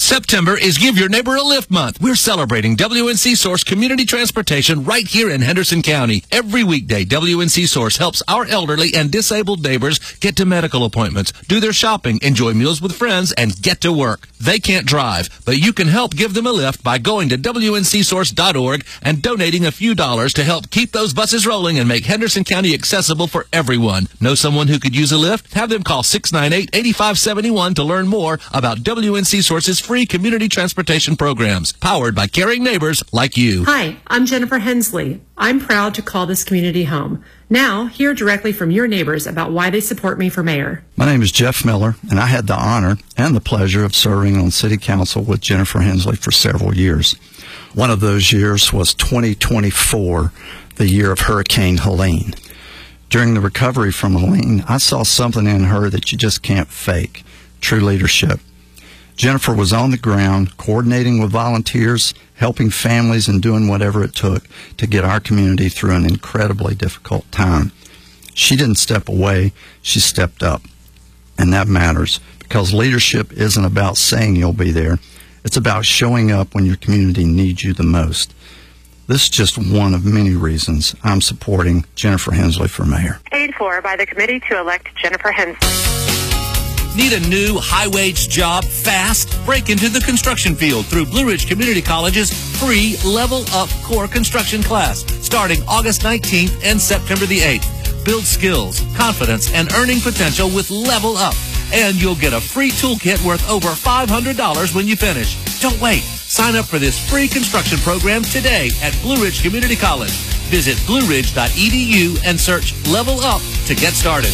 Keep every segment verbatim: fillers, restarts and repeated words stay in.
September is Give Your Neighbor a Lift Month. We're celebrating W N C Source Community Transportation right here in Henderson County. Every weekday, W N C Source helps our elderly and disabled neighbors get to medical appointments, do their shopping, enjoy meals with friends, and get to work. They can't drive, but you can help give them a lift by going to W N C source dot org and donating a few dollars to help keep those buses rolling and make Henderson County accessible for everyone. Know someone who could use a lift? Have them call six nine eight, eight five seven one to learn more about W N C Source's free community transportation programs, powered by caring neighbors like you. Hi, I'm Jennifer Hensley. I'm proud to call this community home. Now, hear directly from your neighbors about why they support me for mayor. My name is Jeff Miller, and I had the honor and the pleasure of serving on City Council with Jennifer Hensley for several years. One of those years was twenty twenty-four, the year of Hurricane Helene. During the recovery from Helene, I saw something in her that you just can't fake: true leadership. Jennifer was on the ground, coordinating with volunteers, helping families, and doing whatever it took to get our community through an incredibly difficult time. She didn't step away, she stepped up. And that matters, because leadership isn't about saying you'll be there. It's about showing up when your community needs you the most. This is just one of many reasons I'm supporting Jennifer Hensley for mayor. Paid for by the committee to elect Jennifer Hensley. Need a new high-wage job fast? Break into the construction field through Blue Ridge Community College's free Level Up Core Construction class starting August nineteenth and September the eighth. Build skills, confidence, and earning potential with Level Up. And you'll get a free toolkit worth over five hundred dollars when you finish. Don't wait. Sign up for this free construction program today at Blue Ridge Community College. Visit blue ridge dot e d u and search Level Up to get started.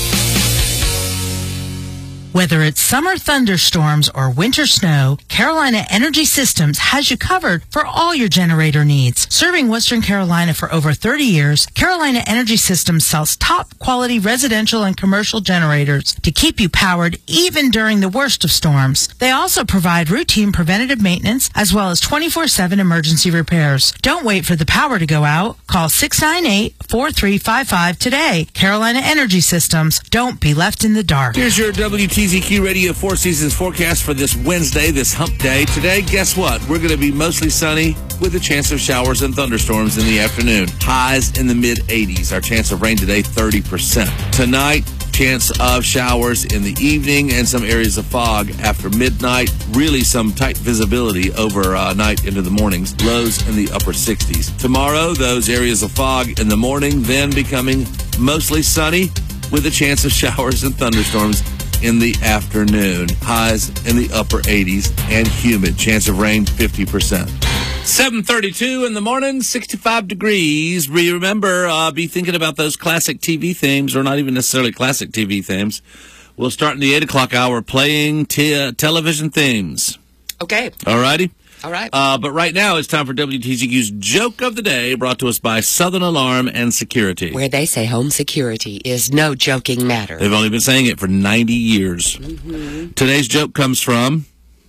Whether it's summer thunderstorms or winter snow, Carolina Energy Systems has you covered for all your generator needs. Serving Western Carolina for over thirty years, Carolina Energy Systems sells top quality residential and commercial generators to keep you powered even during the worst of storms. They also provide routine preventative maintenance as well as twenty-four seven emergency repairs. Don't wait for the power to go out. Call six nine eight, four three five five today. Carolina Energy Systems. Don't be left in the dark. Here's your W T Z Q Radio Four Seasons forecast for this Wednesday, this hump day. Today, guess what? We're going to be mostly sunny with a chance of showers and thunderstorms in the afternoon. Highs in the mid eighties. Our chance of rain today, thirty percent. Tonight, chance of showers in the evening and some areas of fog after midnight. Really some tight visibility over uh, night into the mornings. Lows in the upper sixties. Tomorrow, those areas of fog in the morning, then becoming mostly sunny with a chance of showers and thunderstorms in the afternoon. Highs in the upper eighties and humid. Chance of rain, fifty percent. seven thirty-two in the morning, sixty-five degrees. Remember, uh, be thinking about those classic T V themes, or not even necessarily classic T V themes. We'll start in the eight o'clock hour playing t- television themes. Okay. All righty? All right. Uh, but right now, it's time for W T Z Q's Joke of the Day, brought to us by Southern Alarm and Security. Where they say home security is no joking matter. They've only been saying it for ninety years. Mm-hmm. Today's joke comes from...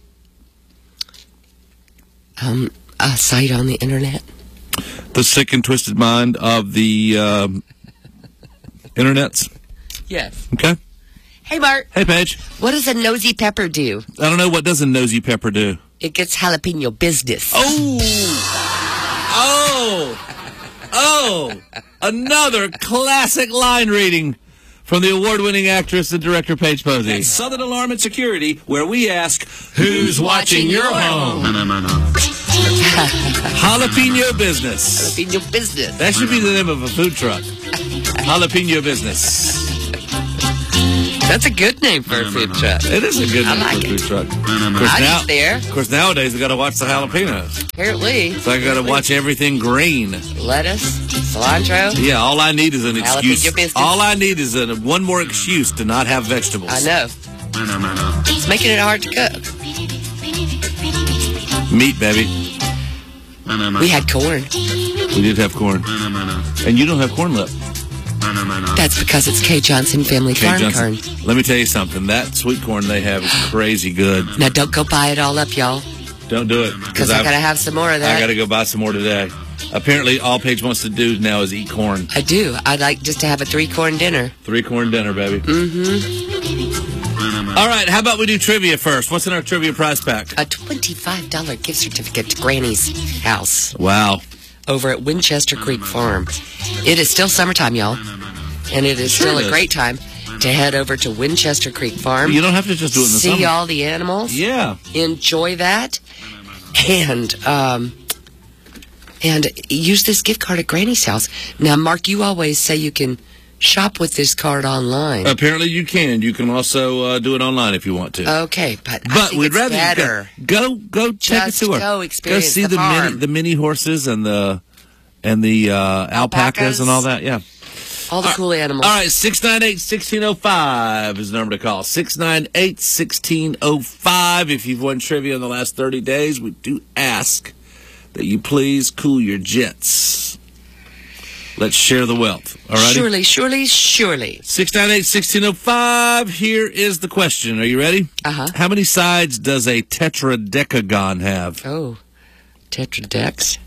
Um, a site on the internet. The sick and twisted mind of the um, internets. Yes. Okay. Hey, Bart. Hey, Paige. What does a nosy pepper do? I don't know. What does a nosy pepper do? It gets jalapeno business. Oh! Oh! Oh! Another classic line reading from the award-winning actress and director Paige Posey. At Southern Alarm and Security, where we ask, who's watching your home? Jalapeno Business. Jalapeno business. That should be the name of a food truck. Jalapeno Business. That's a good name for a food truck. It is a good I name like for a it. food truck. Of course, I now, was there. Of course, nowadays, we got to watch the jalapenos. Apparently. So I got to watch everything green. Lettuce, cilantro. Yeah, all I need is an Jalapeno excuse. business. All I need is a, one more excuse to not have vegetables. I know. It's making it hard to cook. Meat, baby. We had corn. We did have corn. And you don't have corn left. That's because it's K. Johnson Family K. Farm Johnson. corn. Let me tell you something. That sweet corn they have is crazy good. Now, don't go buy it all up, y'all. Don't do it. Because I got to have some more of that. I got to go buy some more today. Apparently, all Paige wants to do now is eat corn. I do. I'd like just to have a three-corn dinner. Three corn dinner, baby. Mm-hmm. All right, how about we do trivia first? What's in our trivia prize pack? A twenty-five dollars gift certificate to Granny's house Wow. over at Winchester Creek Farm. It is still summertime, y'all. And it is Sure still it a is. great time to head over to Winchester Creek Farm. You don't have to just do it in the see summer. all the animals. Yeah. Enjoy that. And um, and use this gift card at Granny's house. Now, Mark, you always say you can shop with this card online. Apparently you can. You can also uh, do it online if you want to. Okay, but, I But think we'd it's rather better. go go, go take Just a tour. go experience see the the farm. mini the mini horses and the and the uh, alpacas, Alpacas. and all that. Yeah. All the cool animals. All right, six nine eight, one six zero five is the number to call. six nine eight, one six zero five. If you've won trivia in the last thirty days, we do ask that you please cool your jets. Let's share the wealth. All right. Surely, surely, surely. six nine eight, one six zero five. Here is the question. Are you ready? Uh-huh. How many sides does a tetradecagon have? Oh, Tetradex.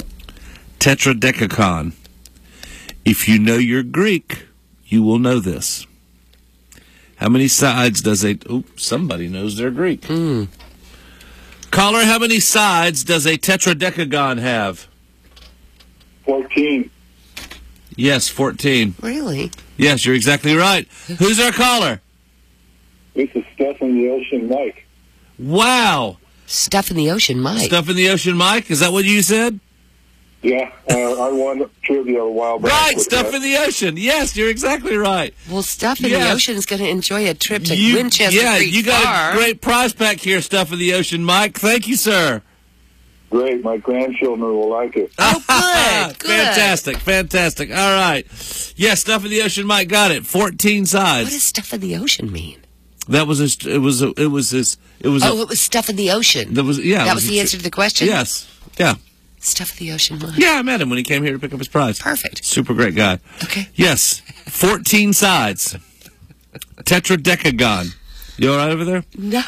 Tetradecagon. If you know your Greek, you will know this. How many sides does a... Oh, somebody knows their Greek. Hmm. Caller, how many sides does a tetradecagon have? fourteen. Yes, fourteen. Really? Yes, you're exactly right. Who's our caller? This is Steph in the Ocean Mike. Wow. Stuff in the ocean, Mike. Stuff in the ocean, Mike? Is that what you said? Yeah, uh, I won trivia a while back. Right, with Stuff that. in the ocean. Yes, you're exactly right. Well, Stuff in Yes. the ocean is going to enjoy a trip to You- Winchester yeah, Creek you got Farm. a great prize pack here, Stuff in the Ocean, Mike. Thank you, sir. Great, my grandchildren will like it. Oh, good, good. Fantastic, fantastic. All right. Yes, Stuff in the Ocean, Mike got it. fourteen sides. What does Stuff in the ocean mean? That was his, it was, a, it was his, it was, Oh, a, it was Stuff in the ocean. that was, yeah. it That was the a- answer to the question? Yes. Yeah. Stuff in the ocean, Mike. Yeah, I met him when he came here to pick up his prize. Perfect. Super great guy. Okay. Yes. fourteen sides. Tetradecagon. You all right over there? No.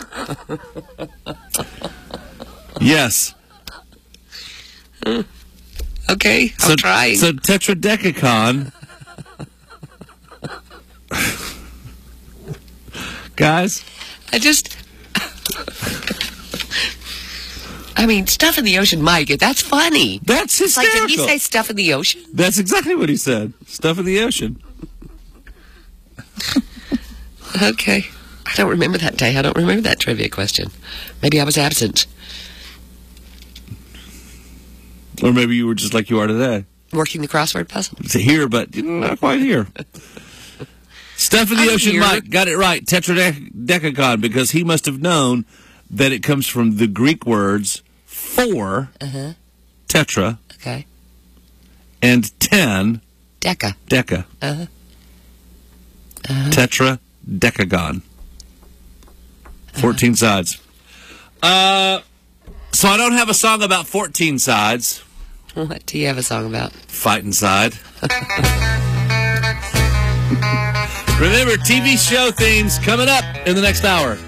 Yes. Okay, I'm So, trying. so tetradecagon. Guys, I just... I mean, Stuff in the ocean, Mike, that's funny. that's It's like, hysterical. did he say Stuff in the ocean? That's exactly what he said. Stuff in the ocean. Okay. I don't remember that day. I don't remember that trivia question. Maybe I was absent. Or maybe you were just like you are today. Working the crossword puzzle. It's here, but not quite here. Stuff in the I'm ocean, here. Mike got it right. Tetradecagon, because he must have known that it comes from the Greek words for, Uh-huh. tetra, Okay. and ten, Deca. deca. Uh-huh. Tetradecagon. fourteen sides. Uh, so I don't have a song about fourteen sides. What do you have a song about? Fighting side. Remember, T V show themes coming up in the next hour.